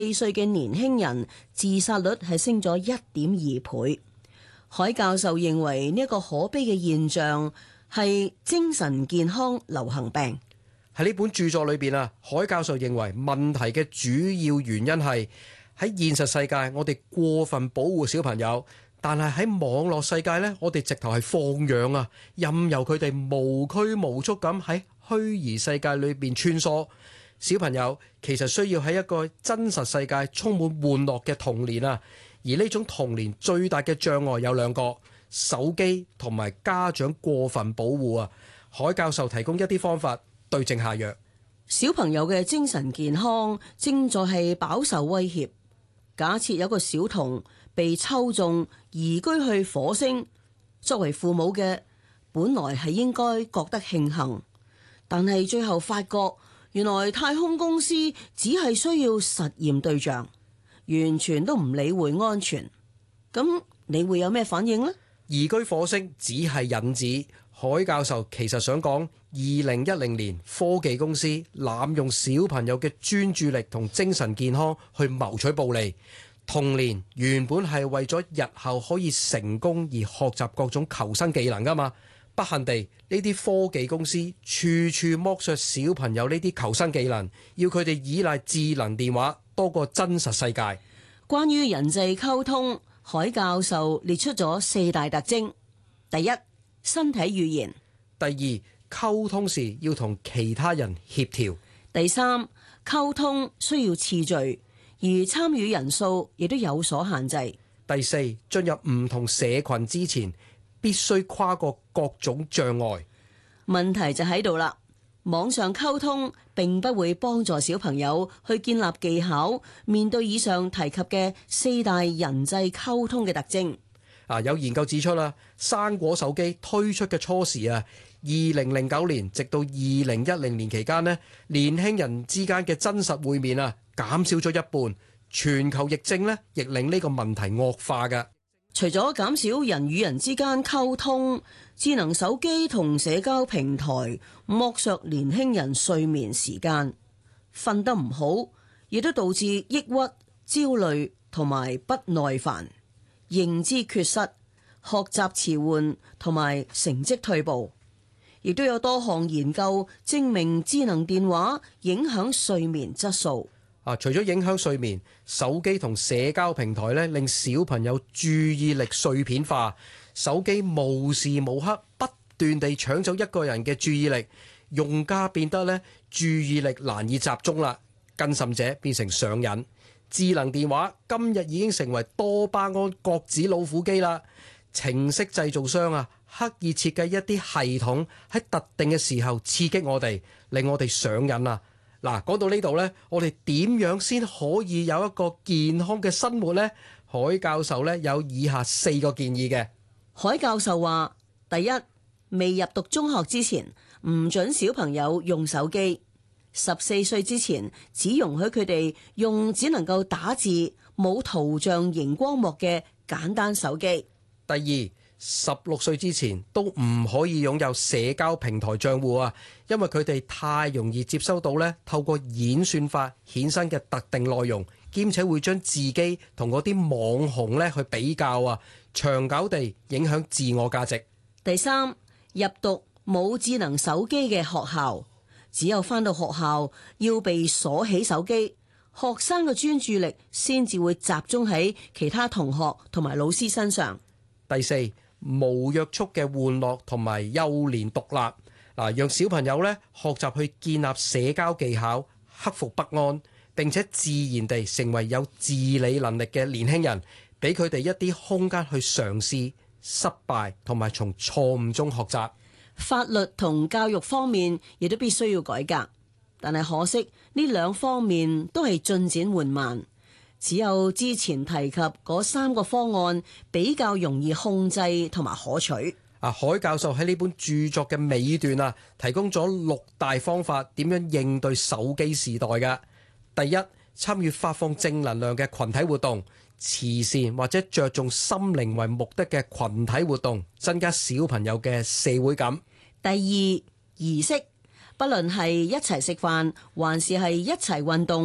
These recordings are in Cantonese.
歲嘅年輕人自殺率係升咗1.2倍。海教授認為呢一個可悲嘅現象係精神健康流行病。 喺呢本著作裏邊啊，海教授認為問題嘅主要原因係喺現實世界，我哋過分保護小朋友，但係喺網絡世界呢，我哋直頭係放養啊，任由佢哋無拘無束咁喺虛擬世界裏邊穿梭。小朋友其實需要喺一個真實世界充滿玩樂嘅童年啊，而呢種童年最大嘅障礙有2個：手機同埋家長過分保護啊。海教授提供一啲方法對症下藥。 小朋友嘅精神健康正在係飽受威脅。假設有個小童被抽中移居去火星，作為父母嘅本來係應該覺得慶幸，但係最後發覺原來太空公司只係需要實驗對象，完全都唔理會安全。咁你會有咩反應呢？ 移居火星只係引子。海教授其實想講，2010年科技公司濫用小朋友嘅專注力同精神健康去謀取暴利。童年原本係為咗日後可以成功而學習各種求生技能㗎嘛，不幸地呢啲科技公司處處剝削小朋友呢啲求生技能，要佢哋依賴智能電話多過真實世界。 關於人際溝通，海教授列出咗4大特徵：第一，身體語言； 第二，溝通時要同其他人協調； 第三，溝通需要次序，而參與人數亦都有所限制； 第四，進入唔同社群之前必須跨過各種障礙。 問題就喺度啦，網上溝通並不會幫助小朋友去建立技巧，面對以上提及嘅4大人際溝通嘅特徵。 有研究指出啦，生果手機推出嘅初時啊，2009年直到2010年期間呢，年輕人之間嘅真實會面啊減少咗一半。全球疫症呢亦令呢個問題惡化嘅。 除咗減少人與人之間溝通，智能手機同社交平台剝削年輕人睡眠時間，瞓得唔好，亦都導致抑鬱、焦慮同埋不耐煩、認知缺失、學習遲緩同埋成績退步。亦都有多項研究證明智能電話影響睡眠質素。 除咗影響睡眠，手機同社交平台咧令小朋友注意力碎片化，手機無時無刻不斷地搶走一個人嘅注意力，用家變得咧注意力難以集中啦，更甚者變成上癮。智能電話今日已經成為多巴胺角子老虎機啦，程式製造商啊刻意設計一啲系統喺特定嘅時候刺激我哋，令我哋上癮啊！嗱，講到呢度呢，我哋點樣先可以有一個健康嘅生活呢？海教授呢有以下4個建議嘅。 海教授話：第一，未入讀中學之前，唔准小朋友用手機。14歲之前，只容許佢哋用只能夠打字、冇圖像熒光幕嘅簡單手機。 第二，16歲之前都唔可以擁有社交平台賬戶啊，因為佢哋太容易接收到咧透過演算法衍生嘅特定內容，兼且會將自己同嗰啲網紅咧去比較啊，長久地影響自我價值。 第三，入讀冇智能手機嘅學校，只有返到學校要被鎖起手機，學生嘅專注力先至會集中喺其他同學同埋老師身上。 第四，無約束嘅玩樂同埋幼年獨立，讓小朋友咧學習去建立社交技巧，克服不安，並且自然地成為有自理能力嘅年輕人，俾佢哋一啲空間去嘗試、失敗同埋從錯誤中學習。 法律同教育方面亦都必須要改革，但係可惜呢2方面都係進展緩慢。只有之前提及嗰3個方案比較容易控制同埋可取。 海教授喺呢本著作嘅尾段提供咗6大方法點樣應對手機時代嘅。第一，參與發放正能量嘅群體活動，慈善或者着重心靈為目的嘅群體活動，增加小朋友嘅社會感。 第二，儀式，不論係一齊食飯還是係一齊運動，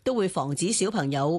都會防止小朋友